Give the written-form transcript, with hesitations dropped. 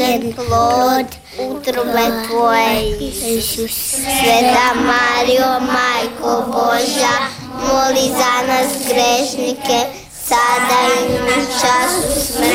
blagoslivljen plod utrobe Tvoje, Isus. Sveta Marijo, Majko Božja, moli za nas grešnike, sada i u času smrti